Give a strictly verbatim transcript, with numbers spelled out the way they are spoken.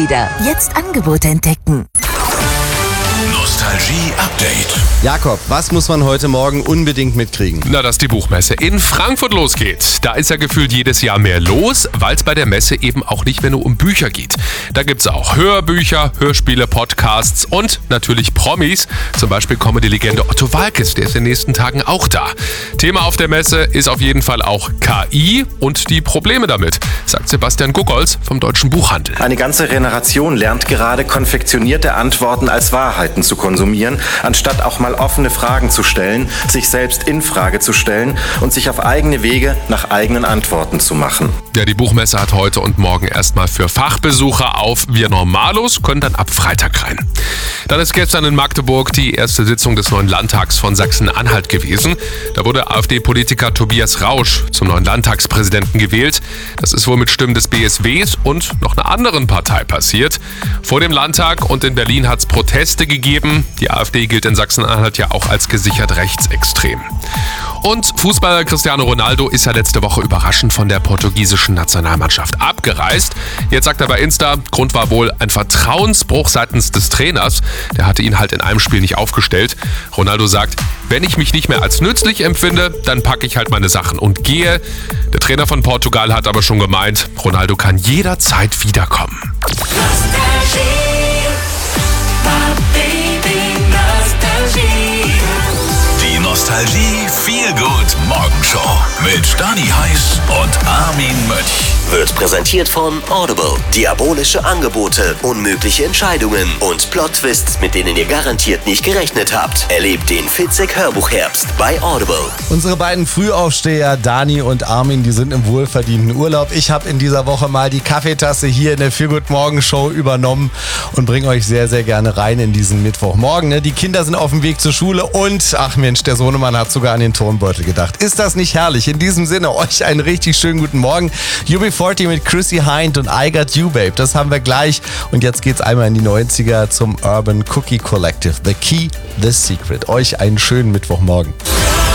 wieder. Jetzt Angebote entdecken. Nostalgie-Update. Jakob, was muss man heute Morgen unbedingt mitkriegen? Na, dass die Buchmesse in Frankfurt losgeht. Da ist ja gefühlt jedes Jahr mehr los, weil es bei der Messe eben auch nicht mehr nur um Bücher geht. Da gibt's auch Hörbücher, Hörspiele, Podcasts und natürlich Promis. Zum Beispiel Comedy-Legende Otto Waalkes, der ist in den nächsten Tagen auch da. Thema auf der Messe ist auf jeden Fall auch K I und die Probleme damit, sagt Sebastian Gugolz vom Deutschen Buchhandel. Eine ganze Generation lernt gerade, konfektionierte Antworten als Wahrheiten zu konsumieren, anstatt auch mal offene Fragen zu stellen, sich selbst in Frage zu stellen und sich auf eigene Wege nach eigenen Antworten zu machen. Ja, die Buchmesse hat heute und morgen erstmal für Fachbesucher auf. Wir Normalos können dann ab Freitag rein. Dann ist gestern in Magdeburg die erste Sitzung des neuen Landtags von Sachsen-Anhalt gewesen. Da wurde AfD-Politiker Tobias Rausch zum neuen Landtagspräsidenten gewählt. Das ist wohl mit Stimmen des B S Ws und noch einer anderen Partei passiert. Vor dem Landtag und in Berlin hat es Proteste gegeben. Die AfD gilt in Sachsen-Anhalt ja auch als gesichert rechtsextrem. Und Fußballer Cristiano Ronaldo ist ja letzte Woche überraschend von der portugiesischen Nationalmannschaft abgereist. Jetzt sagt er bei Insta, Grund war wohl ein Vertrauensbruch seitens des Trainers. Der hatte ihn halt in einem Spiel nicht aufgestellt. Ronaldo sagt, wenn ich mich nicht mehr als nützlich empfinde, dann packe ich halt meine Sachen und gehe. Der Trainer von Portugal hat aber schon gemeint, Ronaldo kann jederzeit wiederkommen. Die Nostalgie Feel Good Morgenshow mit Stani Heiß und Armin Mönch. Wird präsentiert von Audible. Diabolische Angebote, unmögliche Entscheidungen und Plot-Twists, mit denen ihr garantiert nicht gerechnet habt. Erlebt den Fitzek-Hörbuchherbst bei Audible. Unsere beiden Frühaufsteher, Dani und Armin, die sind im wohlverdienten Urlaub. Ich habe in dieser Woche mal die Kaffeetasse hier in der Feel Good Morgenshow übernommen und bringe euch sehr, sehr gerne rein in diesen Mittwochmorgen. Ne? Die Kinder sind auf dem Weg zur Schule und, ach Mensch, der Sohnemann hat sogar an den Turnbeutel gedacht. Ist das nicht herrlich? In diesem Sinne, euch einen richtig schönen guten Morgen. U B vierzig mit Chrissy Hind und I Got You, Babe. Das haben wir gleich. Und jetzt geht's einmal in die neunziger zum Urban Cookie Collective. The Key, The Secret. Euch einen schönen Mittwochmorgen.